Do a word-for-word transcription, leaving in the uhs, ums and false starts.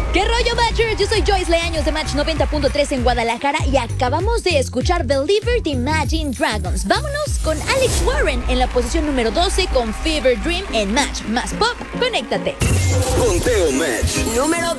¿Qué rollo, Matchers? Yo soy Joyce Leaños de Match noventa punto tres en Guadalajara y acabamos de escuchar Believer de Imagine Dragons. Vámonos con Alex Warren en la posición número doce con Fever Dream en Match más Pop. Conéctate. Conteo Match número